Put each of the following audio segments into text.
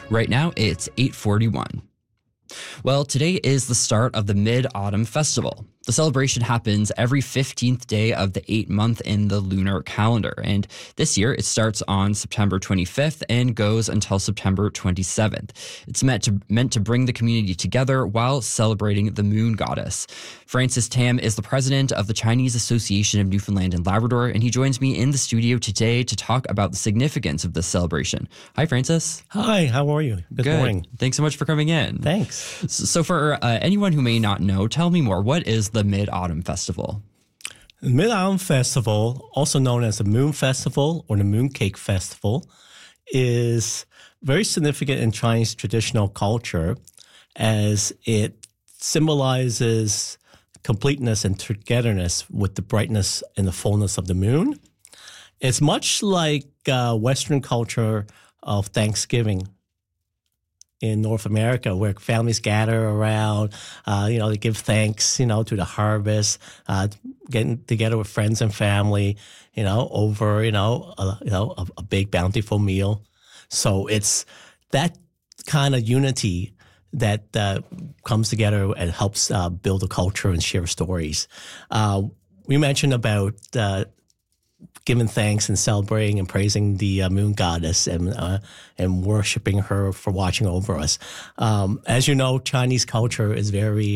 Right now, it's 8:41. Well, today is the start of the Mid-Autumn Festival. The celebration happens every 15th day of the 8th month in the lunar calendar. And this year, it starts on September 25th and goes until September 27th. It's meant to bring the community together while celebrating the moon goddess. Francis Tam is the president of the Chinese Association of Newfoundland and Labrador, and he joins me in the studio today to talk about the significance of this celebration. Hi, Francis. Hi, how are you? Good morning. Thanks so much for coming in. Thanks. So for anyone who may not know, tell me more. What is the Mid-Autumn Festival? The Mid-Autumn Festival, also known as the Moon Festival or the Mooncake Festival, is very significant in Chinese traditional culture as it symbolizes completeness and togetherness with the brightness and the fullness of the moon. It's much like Western culture of Thanksgiving in North America, where families gather around, they give thanks, to the harvest, getting together with friends and family, over, a big bountiful meal. So it's that kind of unity that comes together and helps build a culture and share stories. We mentioned about giving thanks and celebrating and praising the moon goddess and worshiping her for watching over us. As you know, Chinese culture is very,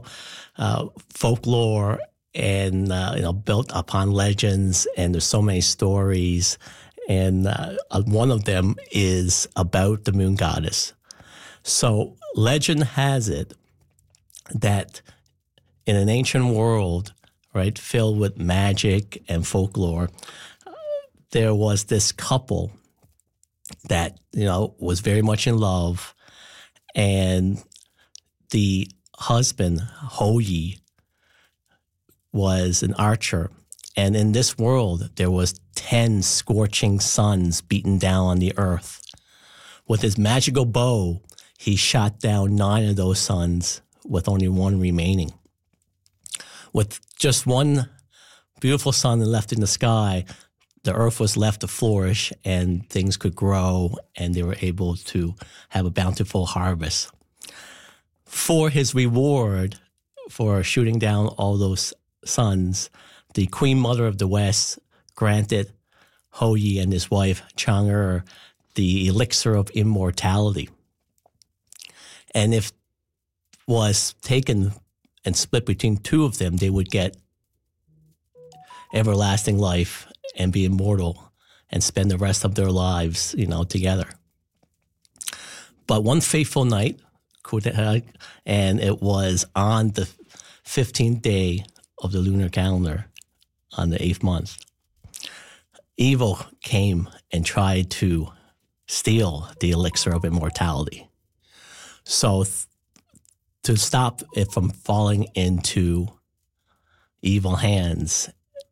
folklore and, built upon legends, and there's so many stories. And one of them is about the moon goddess. So legend has it that in an ancient world, right, filled with magic and folklore, there was this couple that, was very much in love, and the husband, Hou Yi, was an archer. And in this world, there was 10 scorching suns beaten down on the earth. With his magical bow, he shot down 9 of those suns, with only one remaining. With just one beautiful sun left in the sky, the earth was left to flourish and things could grow, and they were able to have a bountiful harvest. For his reward for shooting down all those suns, the Queen Mother of the West granted Hou Yi and his wife Chang'e the elixir of immortality. And if was taken and split between 2 of them, they would get everlasting life and be immortal and spend the rest of their lives, together. But one fateful night, and it was on the 15th day of the lunar calendar on the 8th month, evil came and tried to steal the elixir of immortality. So to stop it from falling into evil hands,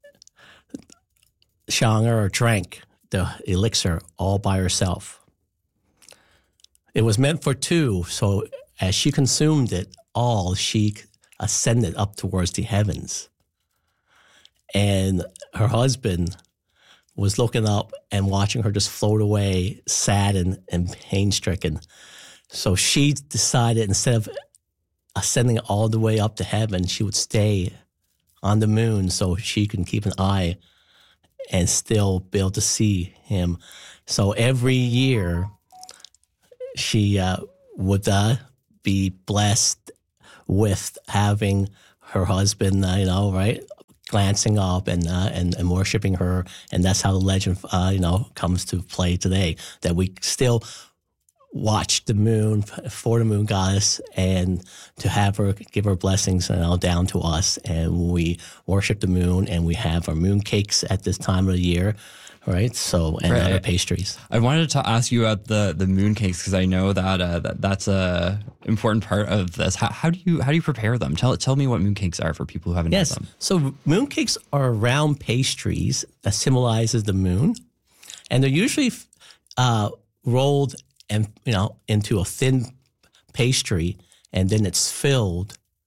Chang'e drank the elixir all by herself. It was meant for 2, so as she consumed it all, she ascended up towards the heavens. And her husband was looking up and watching her just float away, sad and pain-stricken. So she decided, instead of ascending all the way up to heaven, she would stay on the moon so she can keep an eye and still be able to see him. So every year, she would be blessed with having her husband, glancing up and worshiping her. And that's how the legend, comes to play today, that we still watch the moon for the moon goddess and to have her give her blessings down to us. And we worship the moon, and we have our moon cakes at this time of the year, right? So, and other pastries. I wanted to ask you about the moon cakes, because I know that that's a important part of this. How do you prepare them? Tell me what moon cakes are for people who haven't had them. So moon cakes are round pastries that symbolizes the moon, and they're usually rolled and into a thin pastry, and then it's filled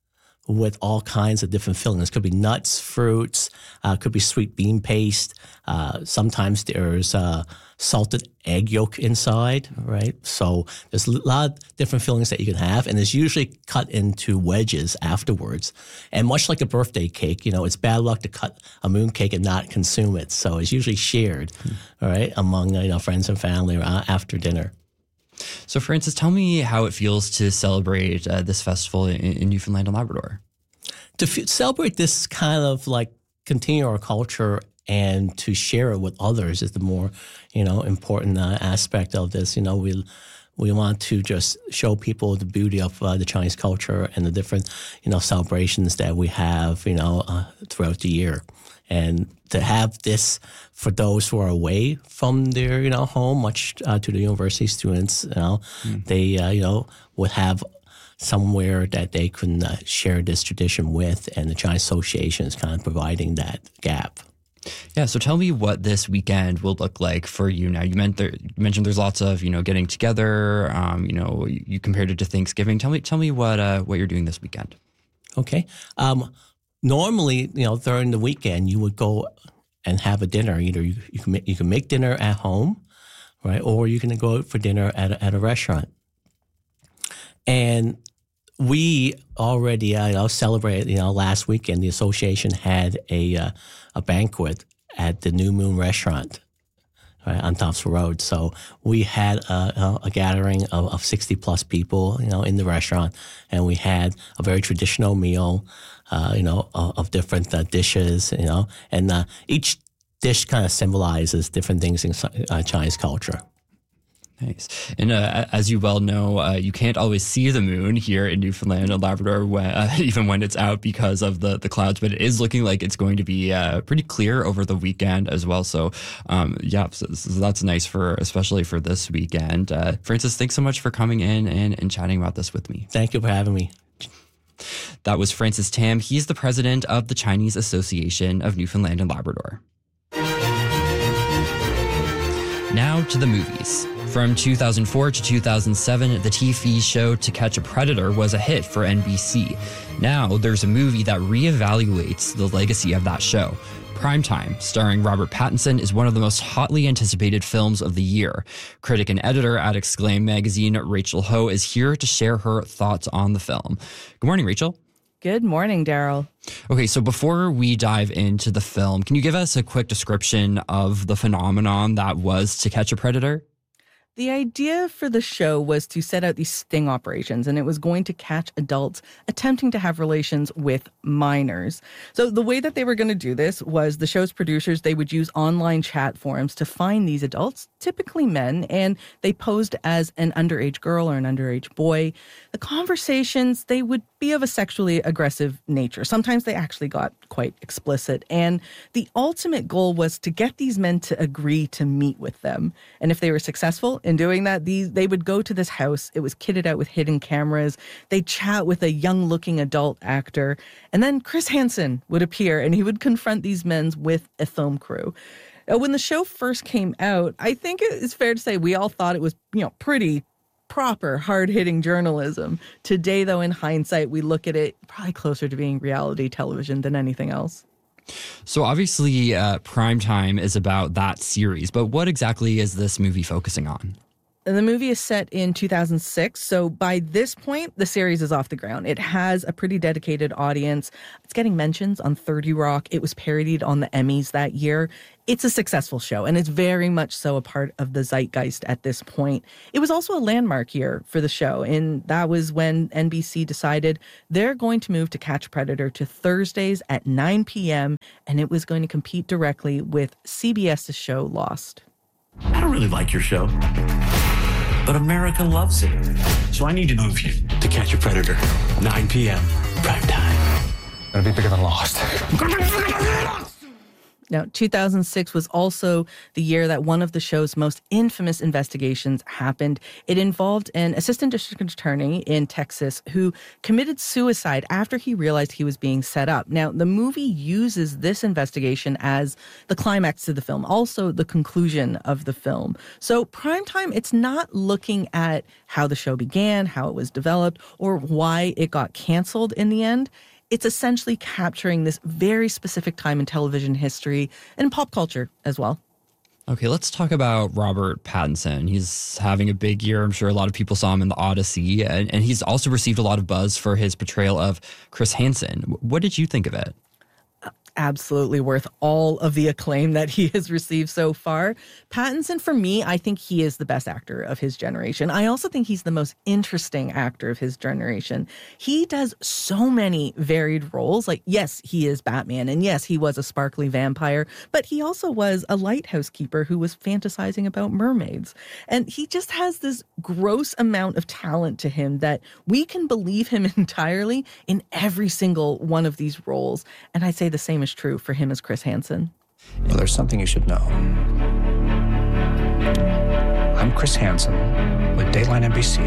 with all kinds of different fillings. Could be nuts, fruits, could be sweet bean paste. Sometimes there's salted egg yolk inside, right? So there's a lot of different fillings that you can have, and it's usually cut into wedges afterwards. And much like a birthday cake, it's bad luck to cut a moon cake and not consume it. So it's usually shared, all right, among friends and family after dinner. So, Francis, tell me how it feels to celebrate this festival in Newfoundland and Labrador. To celebrate this kind of continue our culture and to share it with others is the more, important aspect of this. We want to just show people the beauty of the Chinese culture and the different, celebrations that we have, throughout the year. And to have this for those who are away from their, home, much to the university students, they, would have somewhere that they can share this tradition with, and the Chinese Association is kind of providing that gap. Yeah, so tell me what this weekend will look like for you now. You mentioned there's lots of, getting together, you compared it to Thanksgiving. Tell me what you're doing this weekend. Okay. Normally, during the weekend, you would go and have a dinner. Either you can make dinner at home, right, or you can go out for dinner at a restaurant. And we already celebrated. Last weekend the association had a banquet at the New Moon Restaurant, right, on Thompson Road. So we had a gathering of 60 plus people, in the restaurant, and we had a very traditional meal, of different dishes, and each dish kind of symbolizes different things in Chinese culture. Nice. And as you well know, you can't always see the moon here in Newfoundland and Labrador, even when it's out because of the clouds, but it is looking like it's going to be pretty clear over the weekend as well. So, so that's nice especially for this weekend. Francis, thanks so much for coming in and chatting about this with me. Thank you for having me. That was Francis Tam. He's the president of the Chinese Association of Newfoundland and Labrador. Now to the movies. From 2004 to 2007, the TV show To Catch a Predator was a hit for NBC. Now there's a movie that reevaluates the legacy of that show. Primetime, starring Robert Pattinson, is one of the most hotly anticipated films of the year. Critic and editor at Exclaim magazine, Rachel Ho, is here to share her thoughts on the film. Good morning, Rachel. Good morning, Daryl. Okay, so before we dive into the film, can you give us a quick description of the phenomenon that was To Catch a Predator? The idea for the show was to set out these sting operations, and it was going to catch adults attempting to have relations with minors. So the way that they were going to do this was the show's producers, they would use online chat forums to find these adults, typically men, and they posed as an underage girl or an underage boy. The conversations, they would be of a sexually aggressive nature. Sometimes they actually got quite explicit. And the ultimate goal was to get these men to agree to meet with them. And if they were successful in doing that, they would go to this house. It was kitted out with hidden cameras. They'd chat with a young-looking adult actor. And then Chris Hansen would appear, and he would confront these men with a film crew. When the show first came out, I think it's fair to say we all thought it was, pretty proper, hard-hitting journalism. Today, though, in hindsight, we look at it probably closer to being reality television than anything else. So obviously, Primetime is about that series, but what exactly is this movie focusing on? The movie is set in 2006, so by this point, the series is off the ground. It has a pretty dedicated audience. It's getting mentions on 30 Rock. It was parodied on the Emmys that year. It's a successful show, and it's very much so a part of the zeitgeist at this point. It was also a landmark year for the show, and that was when NBC decided they're going to move To Catch a Predator to Thursdays at 9 p.m., and it was going to compete directly with CBS's show Lost. I don't really like your show, but America loves it. So I need to move you To Catch a Predator, 9 p.m., prime time. Gonna be bigger than Lost. Now, 2006 was also the year that one of the show's most infamous investigations happened. It involved an assistant district attorney in Texas who committed suicide after he realized he was being set up. Now, the movie uses this investigation as the climax of the film, also the conclusion of the film. So Primetime, it's not looking at how the show began, how it was developed, or why it got canceled in the end. it's essentially capturing this very specific time in television history and pop culture as well. Okay, let's talk about Robert Pattinson. He's having a big year. I'm sure a lot of people saw him in The Odyssey, and he's also received a lot of buzz for his portrayal of Chris Hansen. What did you think of it? Absolutely worth all of the acclaim that he has received so far. Pattinson, for me, I think he is the best actor of his generation. I also think he's the most interesting actor of his generation. He does so many varied roles. Like, yes, he is Batman, and yes, he was a sparkly vampire, but he also was a lighthouse keeper who was fantasizing about mermaids. And he just has this gross amount of talent to him that we can believe him entirely in every single one of these roles. And I'd say the same is true for him as Chris Hansen. Well, there's something you should know. I'm Chris Hansen with Dateline NBC,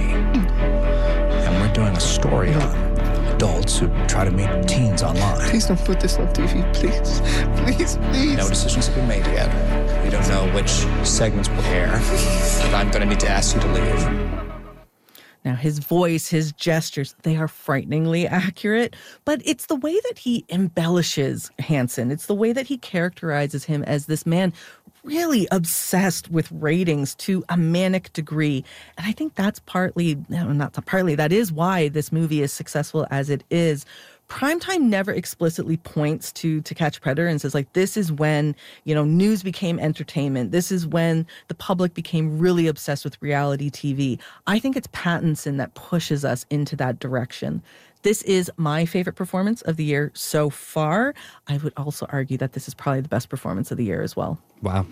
and we're doing a story on adults who try to meet teens online. Please don't put this on TV, please. Please, please. No decisions have been made yet. We don't know which segments will air, but I'm going to need to ask you to leave. Now, his voice, his gestures, they are frighteningly accurate, but it's the way that he embellishes Hansen. It's the way that he characterizes him as this man really obsessed with ratings to a manic degree. And I think that's that is why this movie is successful as it is. Primetime never explicitly points to Catch a Predator and says, like, this is when, news became entertainment. This is when the public became really obsessed with reality TV. I think it's Pattinson that pushes us into that direction. This is my favorite performance of the year so far. I would also argue that this is probably the best performance of the year as well. Wow.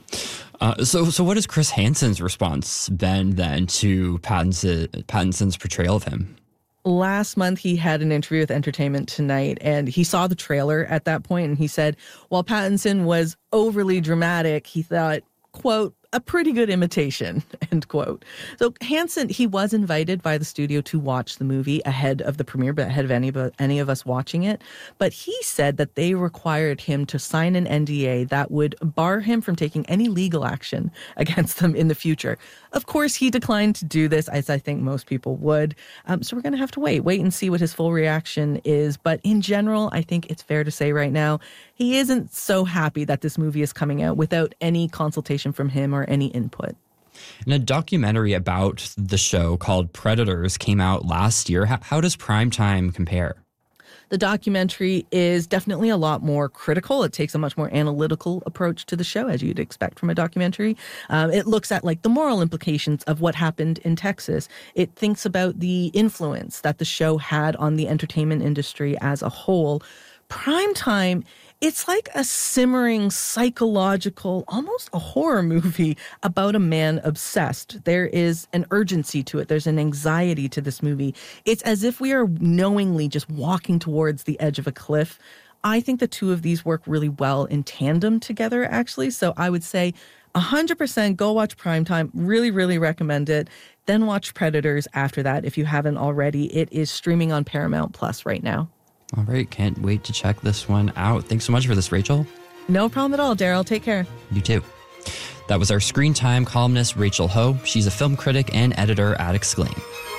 So what has Chris Hansen's response been then to Pattinson's portrayal of him? Last month, he had an interview with Entertainment Tonight, and he saw the trailer at that point, and he said, while Pattinson was overly dramatic, he thought, quote, a pretty good imitation, end quote. So Hansen, he was invited by the studio to watch the movie ahead of the premiere, but ahead of any of us watching it. But he said that they required him to sign an NDA that would bar him from taking any legal action against them in the future. Of course, he declined to do this, as I think most people would. So we're going to have to wait and see what his full reaction is. But in general, I think it's fair to say right now, he isn't so happy that this movie is coming out without any consultation from him or any input. And a documentary about the show called Predators came out last year. How does Primetime compare? The documentary is definitely a lot more critical. It takes a much more analytical approach to the show, as you'd expect from a documentary. It looks at the moral implications of what happened in Texas. It thinks about the influence that the show had on the entertainment industry as a whole. Primetime, it's like a simmering, psychological, almost a horror movie about a man obsessed. There is an urgency to it. There's an anxiety to this movie. It's as if we are knowingly just walking towards the edge of a cliff. I think the two of these work really well in tandem together, actually. So I would say 100% go watch Primetime. Really, really recommend it. Then watch Predators after that if you haven't already. It is streaming on Paramount Plus right now. All right, can't wait to check this one out. Thanks so much for this, Rachel. No problem at all, Daryl. Take care. You too. That was our Screen Time columnist, Rachel Ho. She's a film critic and editor at Exclaim.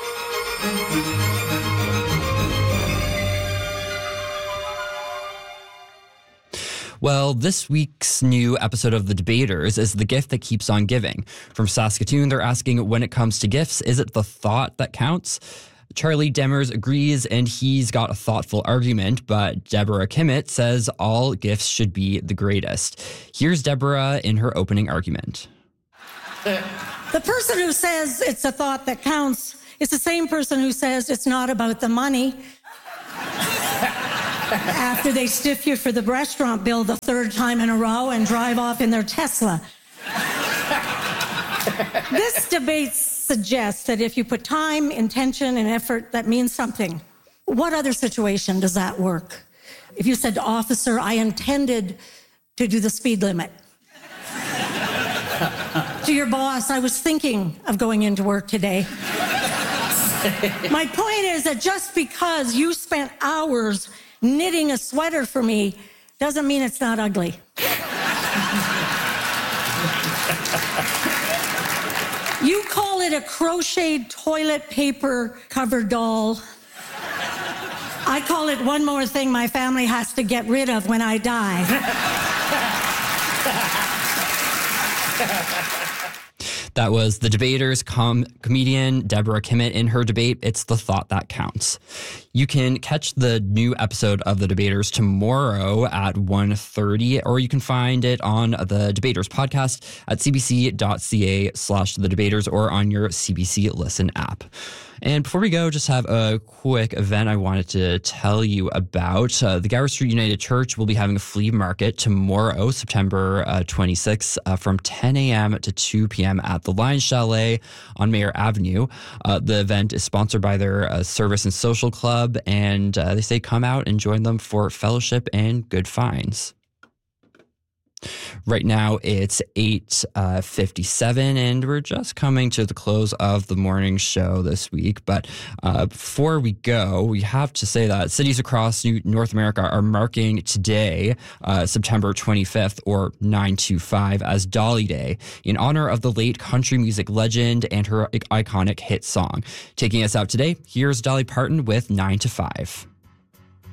Well, this week's new episode of The Debaters is The Gift That Keeps On Giving. From Saskatoon, they're asking, when it comes to gifts, is it the thought that counts? Charlie Demers agrees, and he's got a thoughtful argument, but Deborah Kimmett says all gifts should be the greatest. Here's Deborah in her opening argument. The person who says it's a thought that counts is the same person who says it's not about the money after they stiff you for the restaurant bill the third time in a row and drive off in their Tesla. This debate suggests that if you put time, intention, and effort, that means something. What other situation does that work? If you said, officer, I intended to do the speed limit. To your boss, I was thinking of going into work today. My point is that just because you spent hours knitting a sweater for me doesn't mean it's not ugly. You call it a crocheted toilet paper cover doll. I call it one more thing my family has to get rid of when I die. That was The Debaters comedian Deborah Kimmett in her debate, It's the Thought That Counts. You can catch the new episode of The Debaters tomorrow at 1:30, or you can find it on the Debaters podcast at cbc.ca/The Debaters or on your CBC Listen app. And before we go, just have a quick event I wanted to tell you about. The Gower Street United Church will be having a flea market tomorrow, September 26th, from 10 a.m. to 2 p.m. at the Lion Chalet on Mayor Avenue. The event is sponsored by their Service and Social Club, and they say come out and join them for fellowship and good finds. Right now it's 8:57, and we're just coming to the close of the morning show this week. But before we go, we have to say that cities across North America are marking today, September 25th, or 925, as Dolly Day, in honor of the late country music legend and her iconic hit song. Taking us out today, here's Dolly Parton with 9 to 5.